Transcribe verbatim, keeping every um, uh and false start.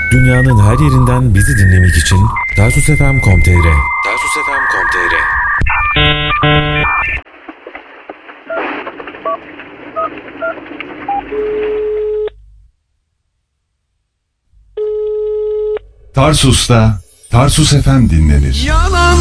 Dünyanın her yerinden bizi dinlemek için tarsusfm nokta com nokta tr tarsusfm nokta com nokta tr Tarsus'ta Tarsus F M dinlenir. Yalan